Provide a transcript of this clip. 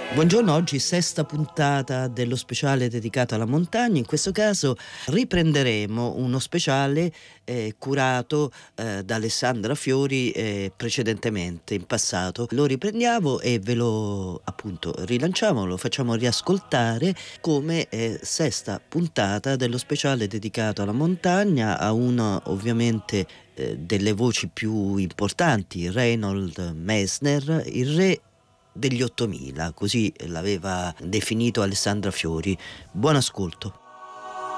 Buongiorno, oggi sesta puntata dello speciale dedicato alla montagna. In questo caso riprenderemo uno speciale curato da Alessandra Fiori precedentemente, in passato. Lo riprendiamo e ve lo appunto rilanciamo, lo facciamo riascoltare come sesta puntata dello speciale dedicato alla montagna, a una ovviamente delle voci più importanti, Reinhold Messner, il re degli 8000, così l'aveva definito Alessandra Fiori. Buon ascolto.